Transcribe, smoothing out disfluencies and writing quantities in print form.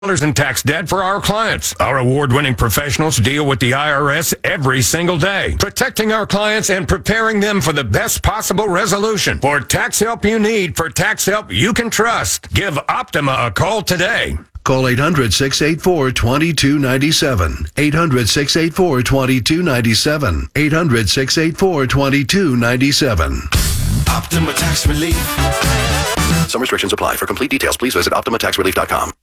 in tax debt for our clients. Our award-winning professionals deal with the IRS every single day, protecting our clients and preparing them for the best possible resolution. For tax help you need, for tax help you can trust, give Optima a call today. Call 800-684-2297. 800-684-2297. 800-684-2297. Optima Tax Relief. Some restrictions apply. For complete details, please visit OptimaTaxRelief.com.